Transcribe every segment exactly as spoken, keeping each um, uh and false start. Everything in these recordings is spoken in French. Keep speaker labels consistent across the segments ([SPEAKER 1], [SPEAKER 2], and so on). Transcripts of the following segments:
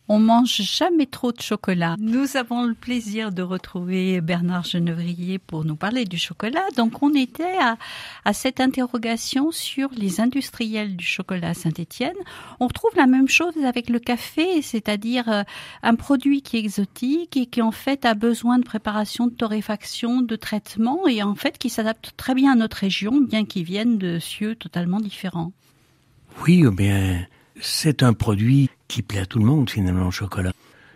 [SPEAKER 1] On mange jamais trop de chocolat. Nous avons le plaisir de retrouver Bernard Genevrier pour nous parler du chocolat. Donc, on était à, à cette interrogation sur les industriels du chocolat à Saint-Étienne. On retrouve la même chose avec le café, c'est-à-dire euh, un produit qui est exotique et qui, en fait, a besoin de préparation, de torréfaction, de traitement et, en fait, qui s'adapte très bien à notre région, bien qu'il vienne de cieux totalement différents.
[SPEAKER 2] Oui, ou bien, c'est un produit qui plaît à tout le monde, finalement, le chocolat.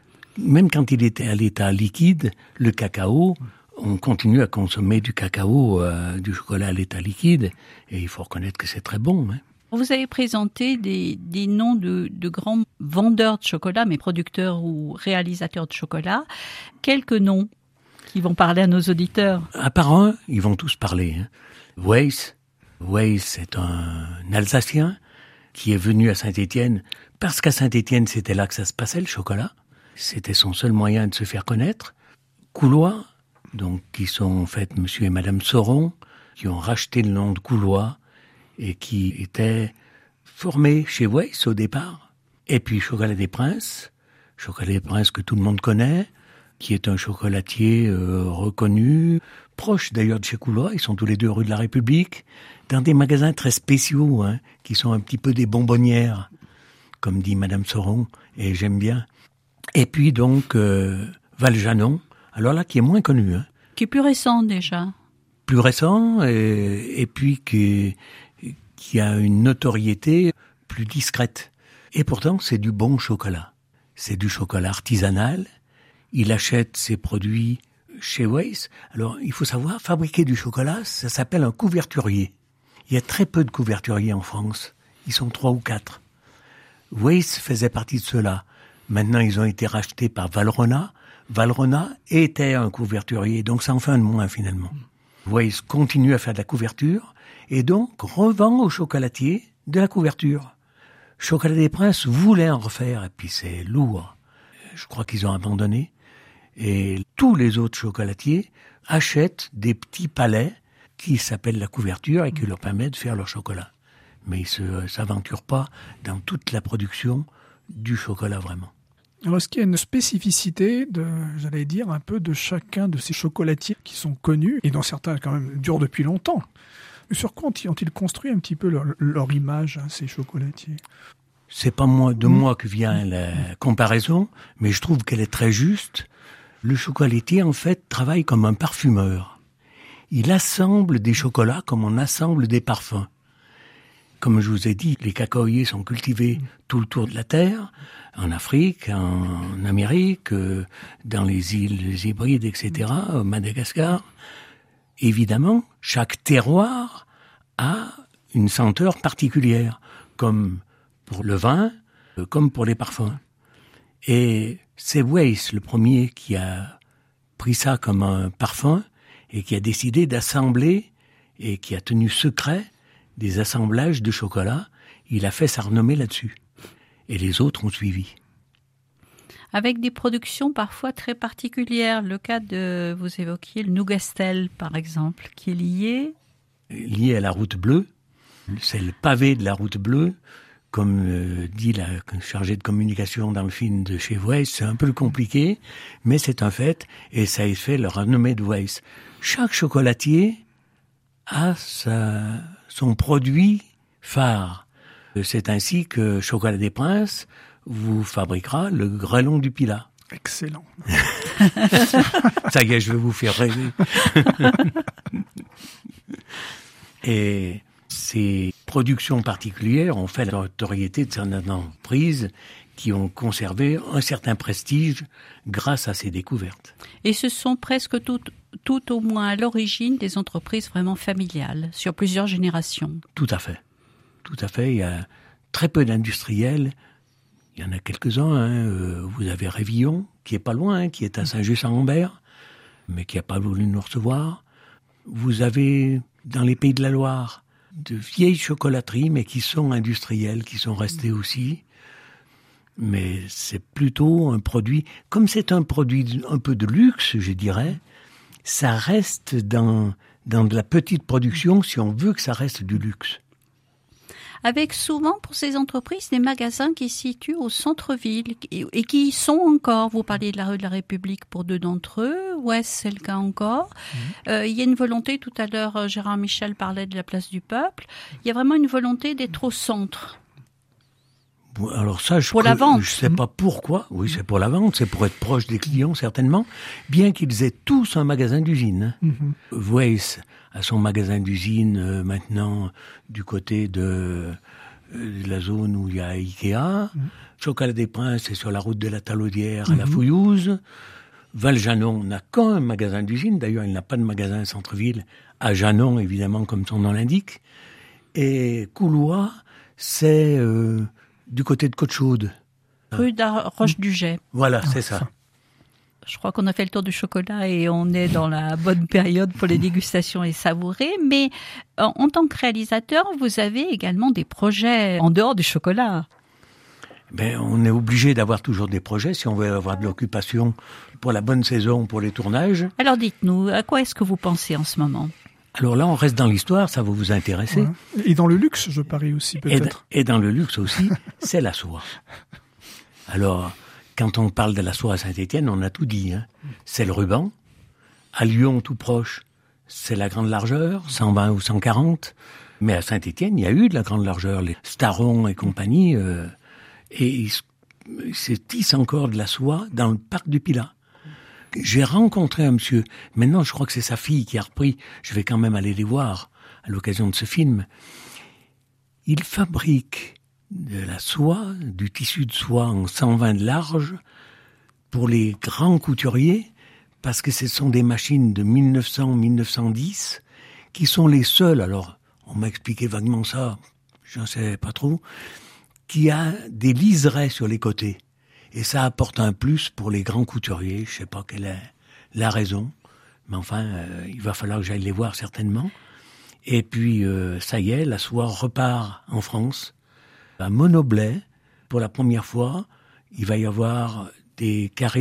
[SPEAKER 2] Même quand il était à l'état liquide, le cacao, on continue à consommer du cacao, euh, du chocolat à l'état liquide, et il faut reconnaître que c'est très bon. Hein.
[SPEAKER 1] Vous avez présenté des, des noms de, de grands vendeurs de chocolat, mais producteurs ou réalisateurs de chocolat. Quelques noms qui vont parler à nos auditeurs.
[SPEAKER 2] À part un, ils vont tous parler. Hein. Weiss, Weiss, c'est un Alsacien qui est venu à Saint-Étienne parce qu'à Saint-Étienne, c'était là que ça se passait, le chocolat. C'était son seul moyen de se faire connaître. Coulois, donc qui sont en fait monsieur et madame Sauron, qui ont racheté le nom de Coulois et qui étaient formés chez Weiss au départ. Et puis Chocolat des Princes, Chocolat des Princes que tout le monde connaît, qui est un chocolatier euh, reconnu, proche d'ailleurs de chez Coulois, ils sont tous les deux rue de la République, dans des magasins très spéciaux, hein, qui sont un petit peu des bonbonnières, comme dit madame Sauron, et j'aime bien. Et puis donc, euh, Valjanon, alors là, qui est moins connu. Hein.
[SPEAKER 1] Qui est plus récent déjà.
[SPEAKER 2] Plus récent, et, et puis qui, qui a une notoriété plus discrète. Et pourtant, c'est du bon chocolat. C'est du chocolat artisanal. Il achète ses produits chez Weiss. Alors, il faut savoir, fabriquer du chocolat, ça s'appelle un couverturier. Il y a très peu de couverturiers en France. Ils sont trois ou quatre. Weiss faisait partie de ceux-là. Maintenant, ils ont été rachetés par Valrhona. Valrhona était un couverturier, donc ça en fait un de moins finalement. Weiss continue à faire de la couverture et donc revend aux chocolatiers de la couverture. Chocolat des Princes voulait en refaire et puis c'est lourd. Je crois qu'ils ont abandonné. Et tous les autres chocolatiers achètent des petits palets qui s'appellent la couverture et qui leur permettent de faire leur chocolat. Mais ils ne s'aventurent pas dans toute la production du chocolat vraiment.
[SPEAKER 3] Alors, est-ce qu'il y a une spécificité, de, j'allais dire, un peu de chacun de ces chocolatiers qui sont connus, et dont certains quand même durent depuis longtemps? Sur quoi ont-ils construit un petit peu leur, leur image, hein, ces chocolatiers?
[SPEAKER 2] C'est pas moi, de moi que vient la comparaison, mais je trouve qu'elle est très juste. Le chocolatier, en fait, travaille comme un parfumeur. Il assemble des chocolats comme on assemble des parfums. Comme je vous ai dit, les cacaoyers sont cultivés tout le tour de la Terre, en Afrique, en Amérique, dans les îles les Hébrides, et cetera, au Madagascar. Évidemment, chaque terroir a une senteur particulière, comme pour le vin, comme pour les parfums. Et c'est Weiss, le premier, qui a pris ça comme un parfum et qui a décidé d'assembler et qui a tenu secret des assemblages de chocolat. Il a fait sa renommée là-dessus. Et les autres ont suivi.
[SPEAKER 1] Avec des productions parfois très particulières. Le cas de, vous évoquiez le Nougastel, par exemple, qui est lié...
[SPEAKER 2] Lié à la route bleue. C'est le pavé de la route bleue. Comme euh, dit la chargée de communication dans le film de chez Weiss, c'est un peu compliqué, mais c'est un fait, et ça a fait la renommée de Weiss. Chaque chocolatier a sa, son produit phare. C'est ainsi que Chocolat des Princes vous fabriquera le grêlon du Pilat.
[SPEAKER 3] Excellent.
[SPEAKER 2] Ça y est, je vais vous faire rêver. Et ces productions particulières ont fait la notoriété de certaines entreprises qui ont conservé un certain prestige grâce à ces découvertes.
[SPEAKER 1] Et ce sont presque toutes, toutes au moins à l'origine des entreprises vraiment familiales, sur plusieurs générations.
[SPEAKER 2] Tout à fait. Tout à fait. Il y a très peu d'industriels. Il y en a quelques-uns. Hein. Vous avez Révillon, qui est pas loin, hein, qui est à Saint-Just-Saint-Lambert, mais qui n'a pas voulu nous recevoir. Vous avez, dans les Pays de la Loire, de vieilles chocolateries, mais qui sont industrielles, qui sont restées aussi. Mais c'est plutôt un produit, comme c'est un produit un peu de luxe, je dirais, ça reste dans, dans de la petite production si on veut que ça reste du luxe.
[SPEAKER 1] avec souvent pour ces entreprises des magasins qui se situent au centre-ville et, et qui y sont encore. Vous parliez de la rue de la République pour deux d'entre eux, Ouest c'est le cas encore. Mmh. Euh, il y a une volonté, tout à l'heure Gérard Michel parlait de la place du Peuple, il y a vraiment une volonté d'être au centre.
[SPEAKER 2] Alors ça, je
[SPEAKER 1] pour la vente.
[SPEAKER 2] Je sais pas pourquoi. Oui, c'est pour la vente, c'est pour être proche des clients certainement. Bien qu'ils aient tous un magasin d'usine. Mm-hmm. Weiss a son magasin d'usine euh, maintenant du côté de, euh, de la zone où il y a Ikea. Mm-hmm. Chocolat des Princes est sur la route de la Talaudière mm-hmm. à la Fouillouse. Valjanon n'a qu'un magasin d'usine. D'ailleurs, il n'a pas de magasin centre-ville à Janon, évidemment, comme son nom l'indique. Et Coulois, c'est euh, du côté de Côte-Chaude.
[SPEAKER 1] Rue d'Roche-du-Jet.
[SPEAKER 2] Voilà, c'est ça.
[SPEAKER 1] Je crois qu'on a fait le tour du chocolat et on est dans la bonne période pour les dégustations et savourer. Mais en tant que réalisateur, vous avez également des projets en dehors du chocolat.
[SPEAKER 2] Ben, on est obligé d'avoir toujours des projets si on veut avoir de l'occupation pour la bonne saison, pour les tournages.
[SPEAKER 1] Alors dites-nous, à quoi est-ce que vous pensez en ce moment ?
[SPEAKER 2] Alors là, on reste dans l'histoire, ça va vous intéresser.
[SPEAKER 3] Ouais. Et dans le luxe, je parie aussi peut-être.
[SPEAKER 2] Et, et dans le luxe aussi, c'est la soie. Alors, quand on parle de la soie à Saint-Étienne, on a tout dit. Hein. C'est le ruban. À Lyon, tout proche, c'est la grande largeur, cent vingt ou cent quarante. Mais à Saint-Étienne, il y a eu de la grande largeur, les Staron et compagnie. Euh, et ils se tissent encore de la soie dans le parc du Pilat. J'ai rencontré un monsieur, maintenant je crois que c'est sa fille qui a repris, je vais quand même aller les voir à l'occasion de ce film. Il fabrique de la soie, du tissu de soie en cent vingt de large pour les grands couturiers, parce que ce sont des machines de mille neuf cents à mille neuf cent dix qui sont les seules, alors on m'a expliqué vaguement ça, j'en sais pas trop, qui a des liserets sur les côtés. Et ça apporte un plus pour les grands couturiers. Je sais pas quelle est la raison, mais enfin, euh, il va falloir que j'aille les voir certainement. Et puis, euh, ça y est, la soie repart en France. À Monoblet, pour la première fois, il va y avoir des carrés